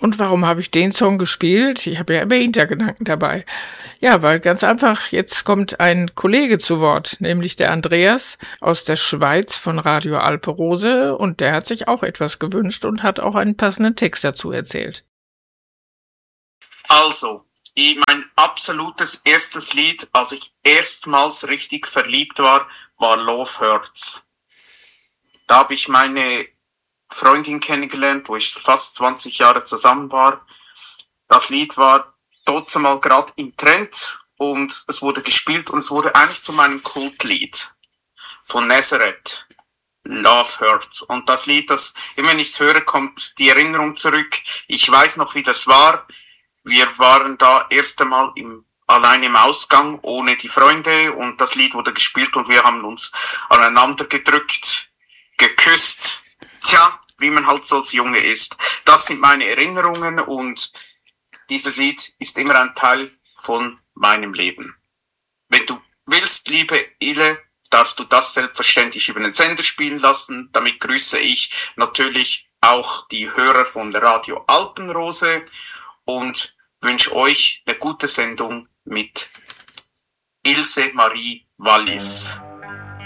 Und warum habe ich den Song gespielt? Ich habe ja immer Hintergedanken dabei. Ja, weil ganz einfach, jetzt kommt ein Kollege zu Wort, nämlich der Andreas aus der Schweiz von Radio Alpe Rose, und der hat sich auch etwas gewünscht und hat auch einen passenden Text dazu erzählt. Also, mein absolutes erstes Lied, als ich erstmals richtig verliebt war Love Hurts. Da habe ich meine Freundin kennengelernt, wo ich fast 20 Jahre zusammen war. Das Lied war trotzdem mal gerade im Trend und es wurde gespielt und es wurde eigentlich zu meinem Kultlied von Nazareth. Love Hurts. Und das Lied, das immer wenn ich es höre, kommt die Erinnerung zurück. Ich weiß noch, wie das war. Wir waren da erst einmal allein im Ausgang, ohne die Freunde, und das Lied wurde gespielt und wir haben uns aneinander gedrückt, geküsst. Tja, wie man halt so als Junge ist. Das sind meine Erinnerungen und dieses Lied ist immer ein Teil von meinem Leben. Wenn du willst, liebe Ile, darfst du das selbstverständlich über den Sender spielen lassen. Damit grüße ich natürlich auch die Hörer von Radio Alpenrose und wünsche euch eine gute Sendung mit Ilse Marie Wallis.